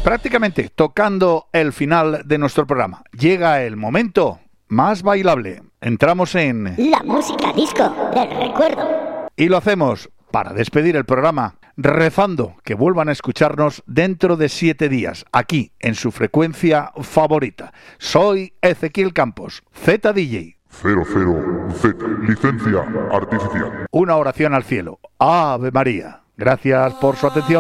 Prácticamente tocando el final de nuestro programa. Llega el momento más bailable. Entramos en la música disco del recuerdo. Y lo hacemos para despedir el programa, rezando que vuelvan a escucharnos dentro de 7 días, aquí en su frecuencia favorita. Soy Ezequiel Campos, ZDJ. 00Z, licencia artificial. Una oración al cielo. Ave María. Gracias por su atención.